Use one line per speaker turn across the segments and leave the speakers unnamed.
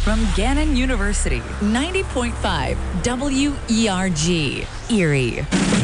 from Gannon University, 90.5 WERG, Erie.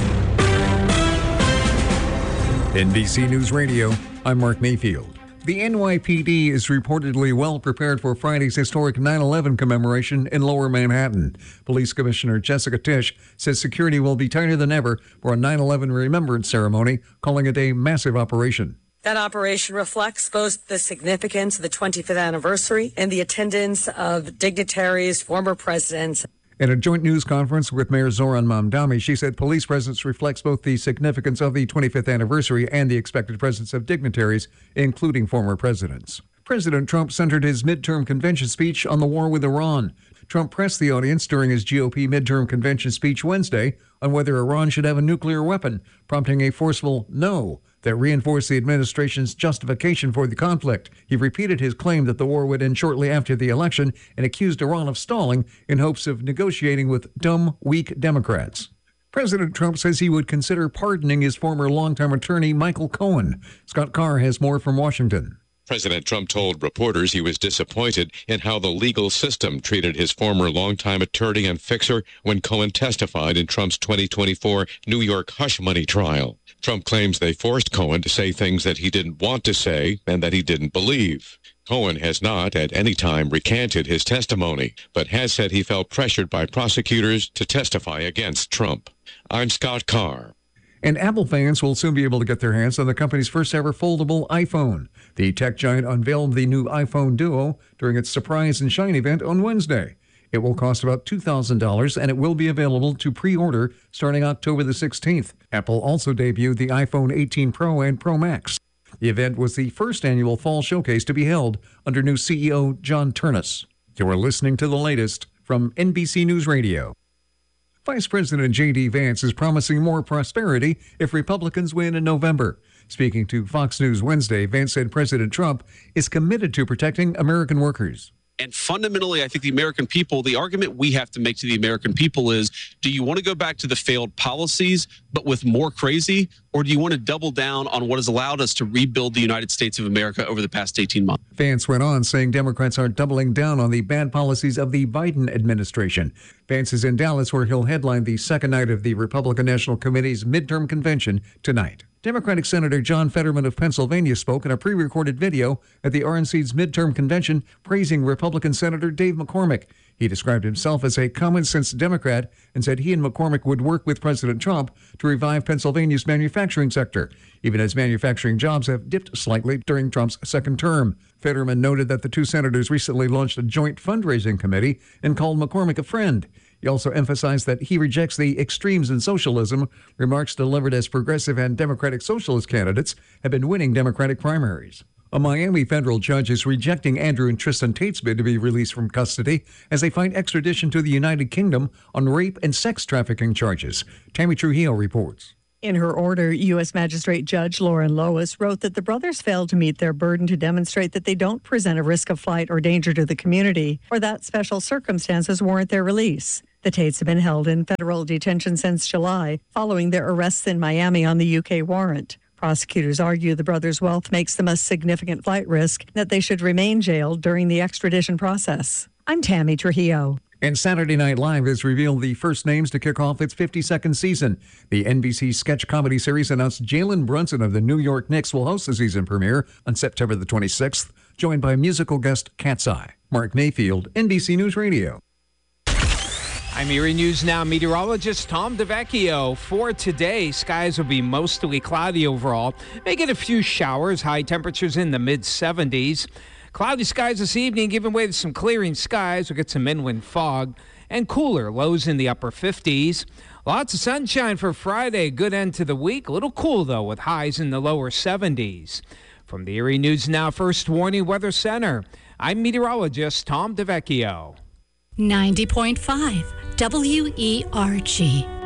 NBC News Radio, I'm Mark Mayfield. The NYPD is reportedly well prepared for Friday's historic 9/11 commemoration in Lower Manhattan. Police Commissioner Jessica Tisch says security will be tighter than ever for a 9/11 remembrance ceremony, calling it a massive operation.
That operation reflects both the significance of the 25th anniversary and the attendance of dignitaries, former presidents.
At a joint news conference with Mayor Zoran Mamdani, she said police presence reflects both the significance of the 25th anniversary and the expected presence of dignitaries, including former presidents. President Trump centered his midterm convention speech on the war with Iran. Trump pressed the audience during his GOP midterm convention speech Wednesday on whether Iran should have a nuclear weapon, prompting a forceful no that reinforced the administration's justification for the conflict. He repeated his claim that the war would end shortly after the election and accused Iran of stalling in hopes of negotiating with dumb, weak Democrats. President Trump says he would consider pardoning his former longtime attorney, Michael Cohen. Scott Carr has more from Washington.
President Trump told reporters he was disappointed in how the legal system treated his former longtime attorney and fixer when Cohen testified in Trump's 2024 New York hush money trial. Trump claims they forced Cohen to say things that he didn't want to say and that he didn't believe. Cohen has not at any time recanted his testimony, but has said he felt pressured by prosecutors to testify against Trump. I'm Scott Carr.
And Apple fans will soon be able to get their hands on the company's first ever foldable iPhone. The tech giant unveiled the new iPhone Duo during its Surprise and Shine event on Wednesday. It will cost about $2,000 and it will be available to pre-order starting October the 16th. Apple also debuted the iPhone 18 Pro and Pro Max. The event was the first annual fall showcase to be held under new CEO John Ternus. You are listening to the latest from NBC News Radio. Vice President J.D. Vance is promising more prosperity if Republicans win in November. Speaking to Fox News Wednesday, Vance said President Trump is committed to protecting American workers.
And fundamentally, I think the American people, the argument we have to make to the American people is, do you want to go back to the failed policies, but with more crazy, or do you want to double down on what has allowed us to rebuild the United States of America over the past 18 months?
Vance went on saying Democrats are doubling down on the bad policies of the Biden administration. Vance is in Dallas, where he'll headline the second night of the Republican National Committee's midterm convention tonight. Democratic Senator John Fetterman of Pennsylvania spoke in a pre-recorded video at the RNC's midterm convention praising Republican Senator Dave McCormick. He described himself as a common-sense Democrat and said he and McCormick would work with President Trump to revive Pennsylvania's manufacturing sector, even as manufacturing jobs have dipped slightly during Trump's second term. Fetterman noted that the two senators recently launched a joint fundraising committee and called McCormick a friend. He also emphasized that he rejects the extremes in socialism. Remarks delivered as progressive and Democratic Socialist candidates have been winning Democratic primaries. A Miami federal judge is rejecting Andrew and Tristan Tate's bid to be released from custody as they fight extradition to the United Kingdom on rape and sex trafficking charges. Tammy Trujillo reports.
In her order, U.S. Magistrate Judge Lauren Lois wrote that the brothers failed to meet their burden to demonstrate that they don't present a risk of flight or danger to the community, or that special circumstances warrant their release. The Tates have been held in federal detention since July, following their arrests in Miami on the U.K. warrant. Prosecutors argue the brothers' wealth makes them a significant flight risk, that they should remain jailed during the extradition process. I'm Tammy Trujillo.
And Saturday Night Live has revealed the first names to kick off its 52nd season. The NBC sketch comedy series announced Jalen Brunson of the New York Knicks will host the season premiere on September the 26th, joined by musical guest Cat's Eye. Mark Mayfield, NBC News Radio.
I'm Erie News Now meteorologist Tom DeVecchio. For today, skies will be mostly cloudy overall. May get a few showers, high temperatures in the mid-70s. Cloudy skies this evening, giving way to some clearing skies. We'll get some inland fog and cooler, lows in the upper 50s. Lots of sunshine for Friday, good end to the week. A little cool, though, with highs in the lower 70s. From the Erie News Now First Warning Weather Center, I'm meteorologist Tom DeVecchio.
90.5 WERG.